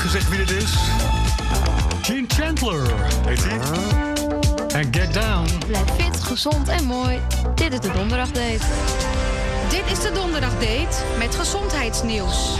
gezegd wie dit is. Gene Chandler heet hij. En Get Down. Blijf fit, gezond en mooi. Dit is de Donderdagdate. Dit is de Donderdagdate met gezondheidsnieuws.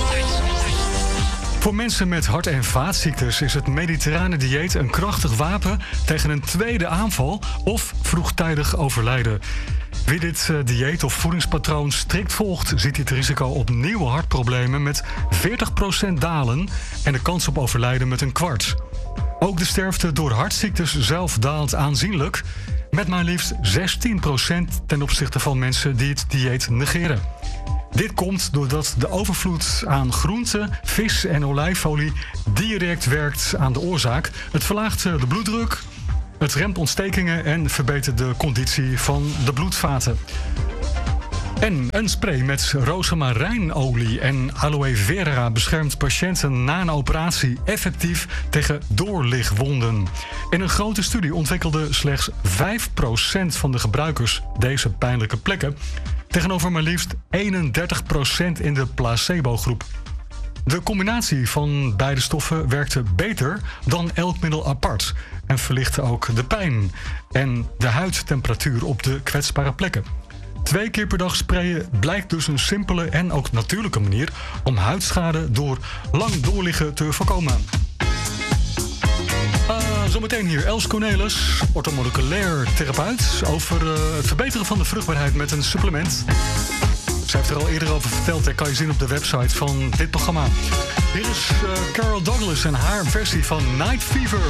Voor mensen met hart- en vaatziektes is het mediterrane dieet een krachtig wapen tegen een tweede aanval of vroegtijdig overlijden. Wie dit dieet of voedingspatroon strikt volgt, ziet het risico op nieuwe hartproblemen met 40% dalen en de kans op overlijden met een kwart. Ook de sterfte door hartziektes zelf daalt aanzienlijk, met maar liefst 16% ten opzichte van mensen die het dieet negeren. Dit komt doordat de overvloed aan groenten, vis en olijfolie direct werkt aan de oorzaak. Het verlaagt de bloeddruk, het remt ontstekingen en verbetert de conditie van de bloedvaten. En een spray met rozemarijnolie en aloe vera beschermt patiënten na een operatie effectief tegen doorligwonden. In een grote studie ontwikkelde slechts 5% van de gebruikers deze pijnlijke plekken, tegenover maar liefst 31% in de placebo-groep. De combinatie van beide stoffen werkte beter dan elk middel apart en verlichtte ook de pijn en de huidtemperatuur op de kwetsbare plekken. 2 keer per dag sprayen blijkt dus een simpele en ook natuurlijke manier om huidschade door lang doorliggen te voorkomen. Zometeen hier Els Cornelis, orthomoleculair therapeut, over het verbeteren van de vruchtbaarheid met een supplement. Ze heeft er al eerder over verteld, dat kan je zien op de website van dit programma. Hier is Carol Douglas en haar versie van Night Fever.